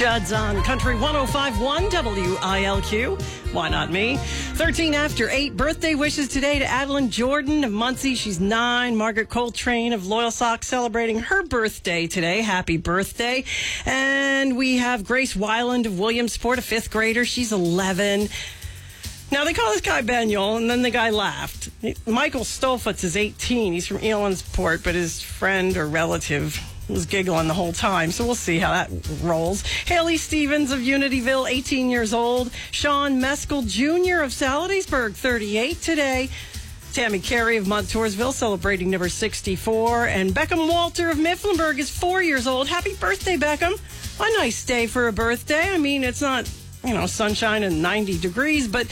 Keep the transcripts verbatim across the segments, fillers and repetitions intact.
Judd's on Country one oh five point one W I L Q. Why not me? thirteen after eight. Birthday wishes today to Adeline Jordan of Muncie. She's nine. Margaret Coltrane of Loyal Sock celebrating her birthday today. Happy birthday. And we have Grace Weiland of Williamsport, a fifth grader. She's eleven. Now, they call this guy Beniel, and then the guy laughed. Michael Stolfutz is eighteen. He's from Elandsport, but his friend or relative was giggling the whole time, so we'll see how that rolls. Haley Stevens of Unityville, eighteen years old. Sean Meskel Junior of Saladiesburg, thirty-eight today. Tammy Carey of Montoursville celebrating number sixty-four. And Beckham Walter of Mifflinburg is four years old. Happy birthday, Beckham. A nice day for a birthday. I mean, it's not, you know, sunshine and ninety degrees, but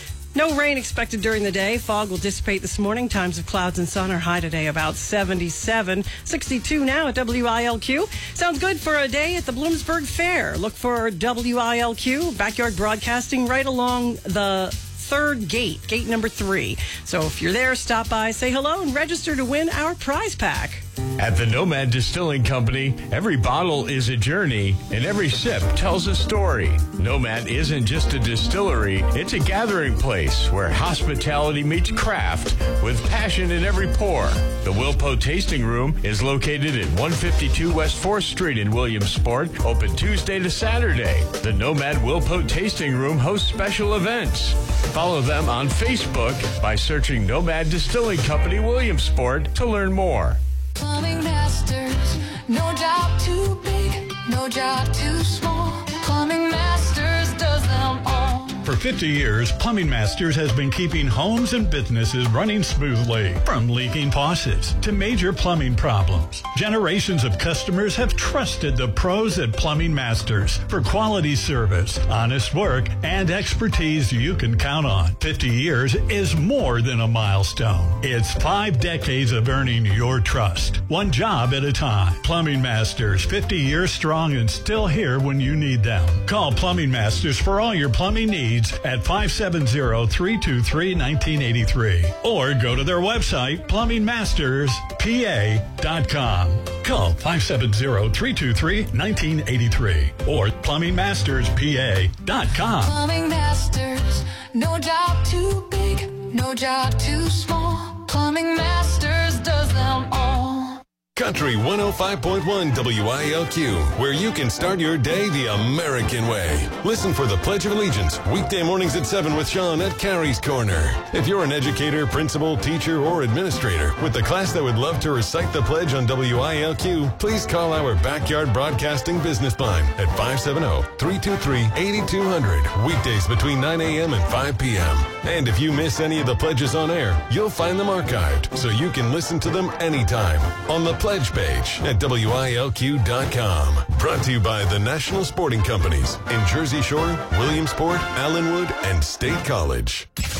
no rain expected during the day. Fog will dissipate this morning. Times of clouds and sun are high today, about seventy-seven. sixty-two now at W I L Q. Sounds good for a day at the Bloomsburg Fair. Look for W I L Q, backyard broadcasting right along the third gate, gate number three. So if you're there, stop by, say hello, and register to win our prize pack. At the Nomad Distilling Company, every bottle is a journey and every sip tells a story. Nomad isn't just a distillery, it's a gathering place where hospitality meets craft with passion in every pour. The Wilpo Tasting Room is located at one fifty-two West fourth Street in Williamsport, open Tuesday to Saturday. The Nomad Wilpo Tasting Room hosts special events. Follow them on Facebook by searching Nomad Distilling Company Williamsport to learn more. Plumbing Masters, no job too big, no job too small. Plumbing Masters does them all. For fifty years, Plumbing Masters has been keeping homes and businesses running smoothly. From leaking faucets to major plumbing problems, generations of customers have trusted the pros at Plumbing Masters for quality service, honest work, and expertise you can count on. fifty years is more than a milestone. It's five decades of earning your trust, one job at a time. Plumbing Masters, fifty years strong and still here when you need them. Call Plumbing Masters for all your plumbing needs at five seven zero, three two three, one nine eight three or go to their website, plumbing masters p a dot com. Call five seven zero, three two three, one nine eight three or plumbing masters p a dot com. Plumbing Masters, no job too big, no job too small. Plumbing Masters does them all. Country one oh five point one W I L Q, where you can start your day the American way. Listen for the Pledge of Allegiance, weekday mornings at seven with Sean at Carrie's Corner. If you're an educator, principal, teacher, or administrator with a class that would love to recite the pledge on W I L Q, please call our Backyard Broadcasting business line at five seven zero, three two three, eight two zero zero, weekdays between nine a.m. and five p.m. And if you miss any of the pledges on air, you'll find them archived so you can listen to them anytime on the Pledge page at W I L Q dot com. Brought to you by the National Sporting Companies in Jersey Shore, Williamsport, Allenwood, and State College.